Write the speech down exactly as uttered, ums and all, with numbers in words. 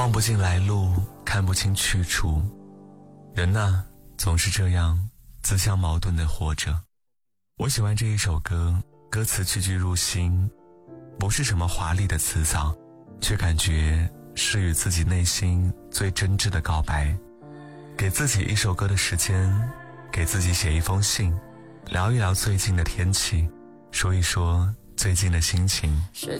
望不尽来路，看不清去处。人呐，总是这样自相矛盾地活着。我喜欢这一首歌，歌词句句入心，不是什么华丽的词藻，却感觉是与自己内心最真挚的告白。给自己一首歌的时间，给自己写一封信，聊一聊最近的天气，说一说最近的心情。 时